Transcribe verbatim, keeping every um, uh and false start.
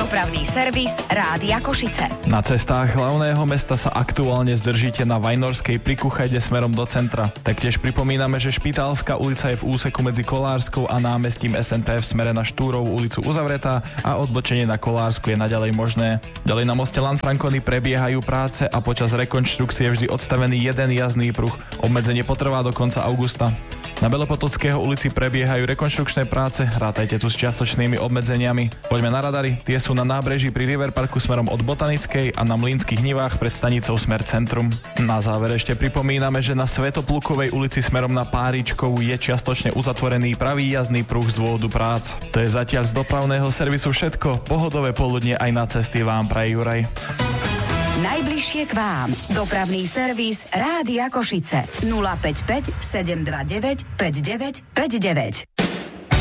Dopravný servis Rádia Košice. Na cestách hlavného mesta sa aktuálne zdržíte na Vajnorskej pri Kuchajde smerom do centra. Taktiež pripomíname, že Špitálska ulica je v úseku medzi Kolárskou a námestím es en pé v smere na Štúrovú ulicu uzavretá a odbočenie na Kolársku je naďalej možné. Ďalej na moste Lanfranconi prebiehajú práce a počas rekonštrukcie je vždy odstavený jeden jazdný pruh. Obmedzenie potrvá do konca augusta. Na Belopotockého ulici prebiehajú rekonštrukčné práce, rátajte tu s čiastočnými obmedzeniami. Poďme na radary, tie sú na nábreží pri River Parku smerom od Botanickej a na Mlynských nivách pred stanicou smer Centrum. Na záver ešte pripomíname, že na Svätoplukovej ulici smerom na Páričkovú je čiastočne uzatvorený pravý jazdný pruh z dôvodu prác. To je zatiaľ z dopravného servisu všetko, pohodové poludnie aj na cesty vám praje Juraj. Najbližšie k vám. Dopravný servis Rádia Košice. nula päť päť sedem dva deväť päť deväť päť deväť.